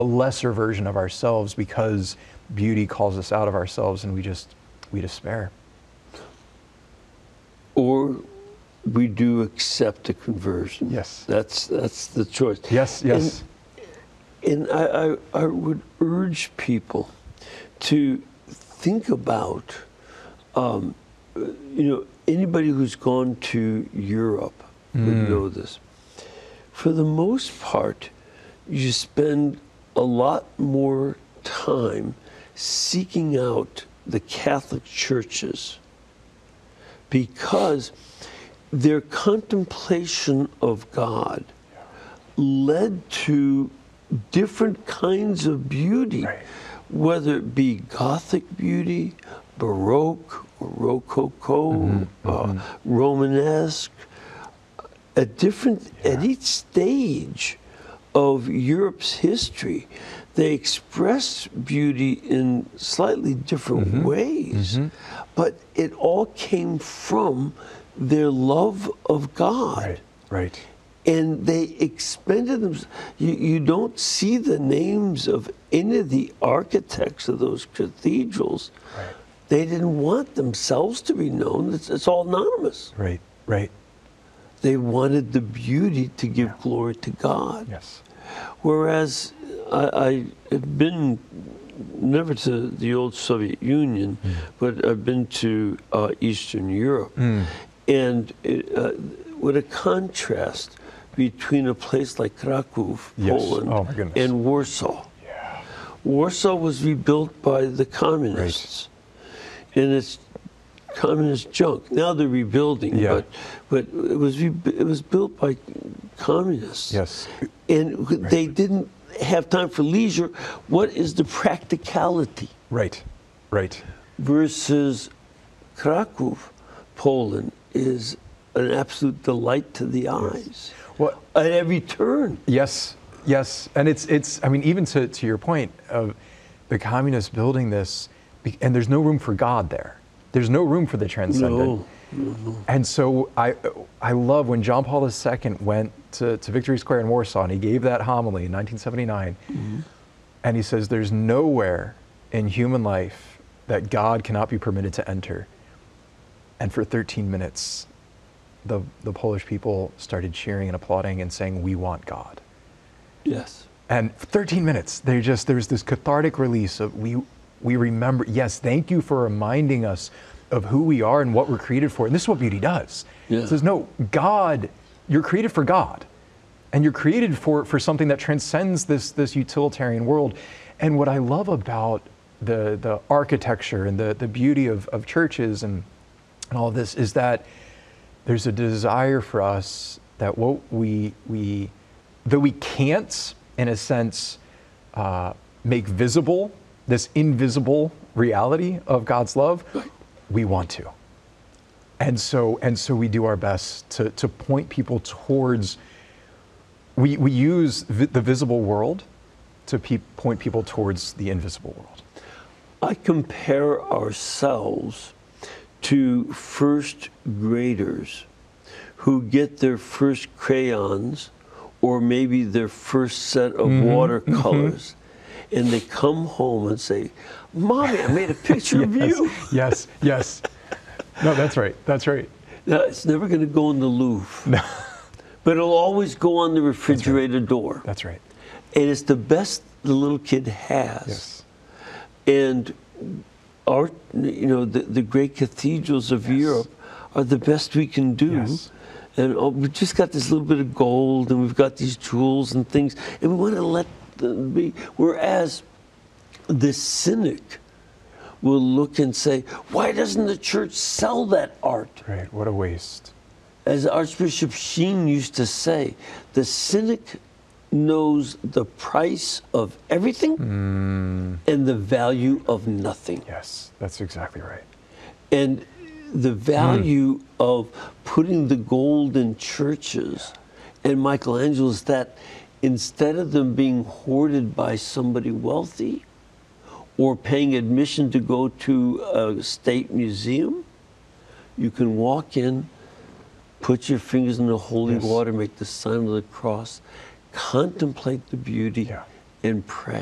lesser version of ourselves because beauty calls us out of ourselves and we despair. Or we do accept a conversion. Yes. That's the choice. Yes, yes. And I would urge people to think about, anybody who's gone to Europe would know this. For the most part, you spend a lot more time seeking out the Catholic churches because their contemplation of God led to different kinds of beauty, right, whether it be Gothic beauty, Baroque, or Rococo, Romanesque. At each stage of Europe's history, they express beauty in slightly different ways, but it all came from their love of God. Right, right. And they expended them. You don't see the names of any of the architects of those cathedrals. Right. They didn't want themselves to be known. It's all anonymous. Right, right. They wanted the beauty to give glory to God. Yes. Whereas I have been never to the old Soviet Union, but I've been to Eastern Europe. And what a contrast between a place like Krakow, Poland, and Warsaw. Yeah. Warsaw was rebuilt by the communists. Right. And it's communist junk. Now they're rebuilding, but it was built by communists. Yes. And they didn't have time for leisure. What is the practicality? Right, right. Versus Krakow, Poland, is an absolute delight to the eyes. Well, at every turn. Yes, yes. And it's I mean, even to your point of the communists building this, and there's no room for God there. There's no room for the transcendent. No. And so I love when John Paul II went to Victory Square in Warsaw and he gave that homily in 1979. And he says, there's nowhere in human life that God cannot be permitted to enter. And for 13 minutes, the Polish people started cheering and applauding and saying, we want God. Yes. And for 13 minutes, there's this cathartic release of we remember, yes, thank you for reminding us of who we are and what we're created for. And this is what beauty does. It says, no, God, you're created for God. And you're created for something that transcends this utilitarian world. And what I love about the architecture and the beauty of churches and all of this is that there's a desire for us that what though we can't, in a sense, make visible this invisible reality of God's love, we want to. And so we do our best to point people towards, we use the visible world to point people towards the invisible world. I compare ourselves to first graders who get their first crayons or maybe their first set of watercolors. And they come home and say, Mommy, I made a picture of you. Yes, yes. No, that's right. That's right. Now, it's never going to go in the Louvre. No. But it'll always go on the refrigerator door. That's right. And it's the best the little kid has. Yes. And our, the great cathedrals of Europe are the best we can do. Yes. And we've just got this little bit of gold, and we've got these jewels and things, and we want to let them be. Whereas the cynic will look and say, why doesn't the church sell that art? Right, what a waste. As Archbishop Sheen used to say, the cynic knows the price of everything and the value of nothing. Yes, that's exactly right. And the value of putting the gold in churches and Michelangelo's, that instead of them being hoarded by somebody wealthy or paying admission to go to a state museum, you can walk in, put your fingers in the holy water, make the sign of the cross, contemplate the beauty, and pray.